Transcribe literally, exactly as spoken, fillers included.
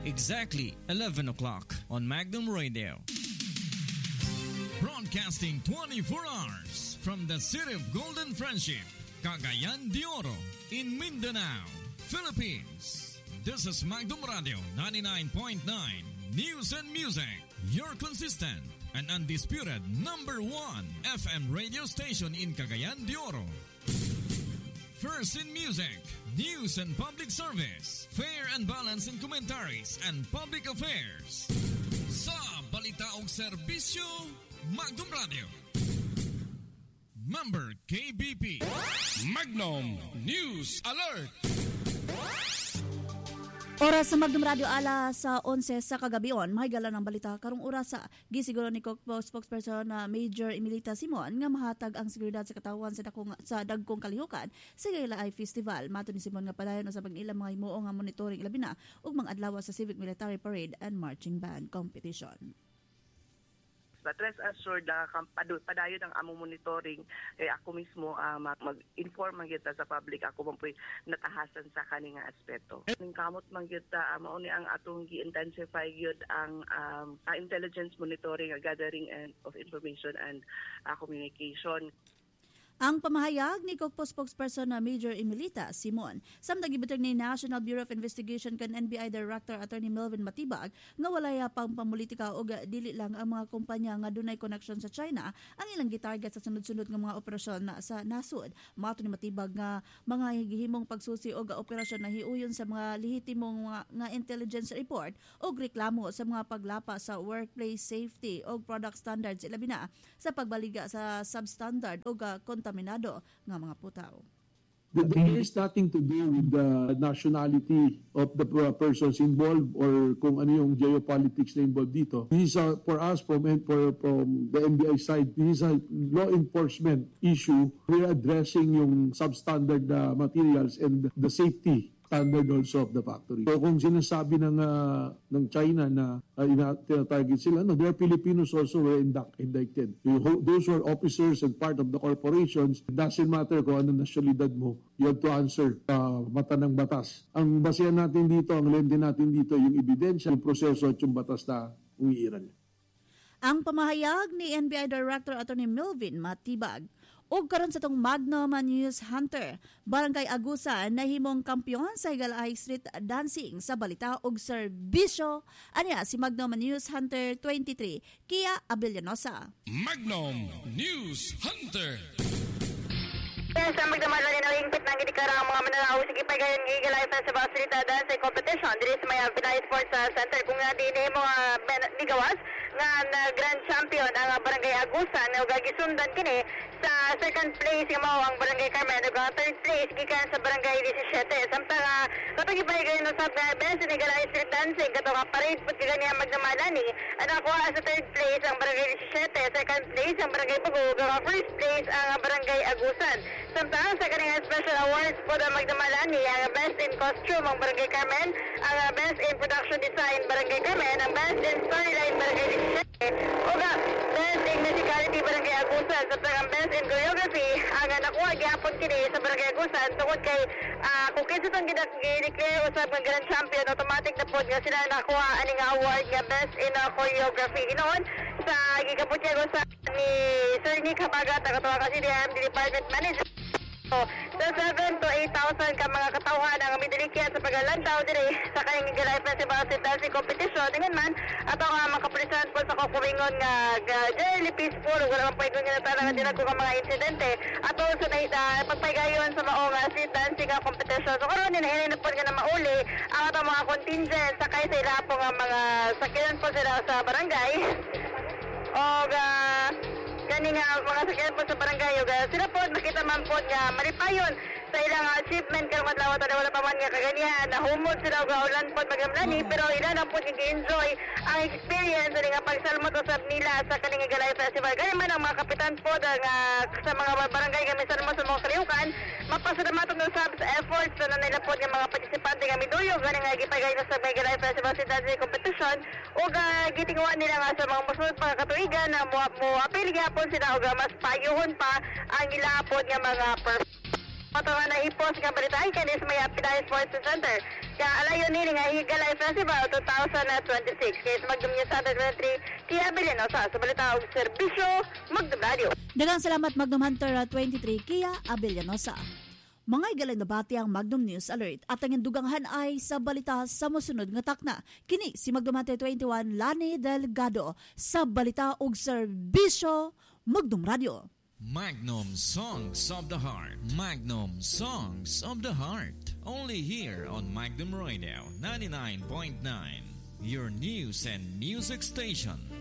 Exactly eleven o'clock on Magnum Radio. Broadcasting twenty-four hours from the city of Golden Friendship, Cagayan de Oro, in Mindanao, Philippines. This is Magnum Radio ninety-nine point nine News and Music, your consistent and undisputed number one F M radio station in Cagayan de Oro. First in music, news and public service, fair and balanced in commentaries and public affairs. Sa balita og serbisyo, Magnum Radio. Member K B P. Magnum News Alert. Oras sa Magnum Radio ala sa onse sa kagabion, mahigala ng balita karong oras sa gisiguro ni Kokpo spokesperson na Major Emilita Simon nga mahatag ang seguridad sa katawan sa dakong sa dagkong kalihukan sa Gaylay Festival. Mato ni Simon nga padayon sa pag-ilang mga himuo nga monitoring labi na ug mga adlaw sa Civic Military Parade and Marching Band Competition. But rest assured na padayon ang among monitoring, eh, ako mismo uh, mag-inform man kita sa public, ako man po'y natahasan sa kaning aspeto. Ning kamot man kita, uh, mauni ang atong gi-intensify yun ang um, uh, intelligence monitoring, uh, gathering and, of information and uh, communication. Ang pamahayag ni Kokpo spokesperson na Major Emilita Simon samtang gibutang ni National Bureau of Investigation kan N B I Director Attorney Melvin Matibag nga walaya pang pamulitika o dili lang ang mga kumpanya nga dunay connection sa China ang ilang gitarget sa sunod-sunod nga mga operasyon na sa nasud. Mato ni Matibag nga mga gihimong pagsusi o operasyon na hiuyon sa mga lehitimong nga, nga intelligence report o reklamo sa mga paglapa sa workplace safety o product standards ilabi na sa pagbaliga sa substandard o kontaminado nga mga putaw. There is nothing to do with the nationality of the persons involved or kung ano yung geopolitics na involved dito. This is a, for us, from, for, from the N B I side, this is a law enforcement issue. We're addressing yung substandard uh, materials and the safety standard also of the factory. So kung sinasabi ng uh, ng China na uh, ina- tina-target sila, no, their Filipinos also were indict- indicted. Those who are officers and part of the corporations, it doesn't matter kung ano nasyonalidad mo, you have to answer uh, mata ng batas. Ang basehan natin dito, ang lente natin dito, yung ebidensya, yung proseso at yung batas na umiiral. Ang pamahayag ni N B I Director Attorney Melvin Matibag ug karon sa tong Magnum News Hunter, Barangay Agusan nahimong kampiyon sa Higalay Street Dancing sa balita ug serbisyo. Anya si Magnum News Hunter twenty-three, Kia Abellanosa. Magnum News Hunter. Yes, ang magdamala rin ang hingpit ng gidikarang ang mga mananaw sa Gipagayan ng Higalay Festival Street Dancing Competition. Dili sa may Pinay Sports Center kung nga din mo uh, nigawas nga na Grand Champion ang Barangay Agusan na gagisundan kini sa second place nga mao ang Barangay Carmen ug third place gikan sa Barangay seventeen. Samtang uh, katong Gipagayan no sa Benz ni Higalay Street Dancing katong parade pud kani ang magdamala ni ana ko sa third place ang Barangay seventeen, second place ang Barangay Bugog, ug first place ang Barangay Agusan. Samtang sa kaning special awards po na magdamalani ang Best in Costume ang Barangay Carmen, ang Best in Production Design Barangay Carmen, ang Best in Storyline Barangay seventeen, o nga Best in Musicality Barangay Agusan, samtang ang Best in Choreography ang nakuha gyapon kini sa Barangay Agusan tungod kay uh, kung kinsa tong gideclare usab nga Grand Champion, automatic na pod nga sila nakuha aning award nga Best in uh, Choreography. Inoon sa gikaputyag sa ni Sir Nick Hamagat ang katuwa kasi D M Department Manager. So, sa seven to eight thousand ka mga katawhan ang midilikyan sa pagalantaw diri sa kayong Higalay Festival Dancing Competition. Tingnan man, ato nga makapresan po sa kukumingon nga generally peaceful, wala man po ikong ginatala nga dinag ko ka mga insidente. Ato sa uh, pagpaygayon sa maong uh, street dancing uh, competition. So, karoon din, hinay po nga na mauli ang ato mga contingent sa kay sa ila po nga mga sakyan po sila sa barangay. O, uh, kani nga mga sakyan po sa barangay ug sila po makita man po nga maripayon sa ilang achievement karong adlaw ta wala pa man nga kaganihan nahumod sila og ulan po magamlani pero ila na po gi-enjoy ang experience nga pagsalmot usab nila sa kaning Higalay Festival. Gani man ang mga kapitan po nga sa mga barangay nga misalmo sa mga kalihukan mapasalamaton usab sa efforts na nila po nga mga partisipante nga miduyog gani nga gipagay sa Higalay Festival Dancing Competition ug uh, gitinguan nila nga sa mga mosunod pa katuigan na mo apil gyapon sila og mas payuhon pa ang ilapod nga mga performance. Ito nga na i-post nga balitahin kanis may Pinay Sports Center. Kaya alayon nini nga Higalay Festival twenty twenty-six. Kaya sa Magdum News Hunter twenty-three, Kia Abellanosa sa balita og serbisyo Magdum Radio. Daghang salamat Magnum Hunter twenty-three Kia Abellanosa. Mga igalang nabati ang Magnum News Alert at ang induganghan ay sa balita sa musunod nga takna. Kini si Magnum Hunter twenty-one Lani Delgado sa balita og serbisyo Magnum Radio. Magnum Songs of the Heart. Magnum Songs of the Heart. Only here on Magnum Radio ninety-nine point nine. Your news and music station.